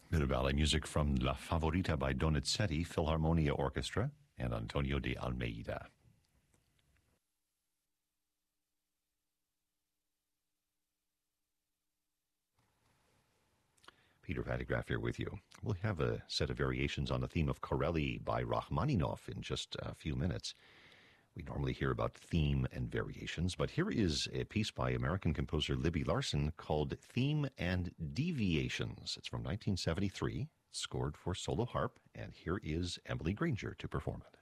Bit of ballet music from La Favorita by Donizetti Philharmonia Orchestra and Antonio de Almeida. Peter Vatagraph here with you. We'll have a set of variations on the theme of Corelli by Rachmaninoff in just a few minutes. We normally hear about theme and variations, but here is a piece by American composer Libby Larsen called Theme and Deviations. It's from 1973, scored for solo harp, and here is Emily Granger to perform it.